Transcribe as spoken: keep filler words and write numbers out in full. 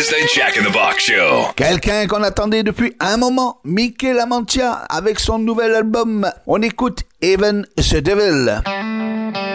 is the Jack in the Box Show. Quelqu'un qu'on attendait depuis un moment, Mickey Lamantia, avec son nouvel album. On écoute Even the Devil.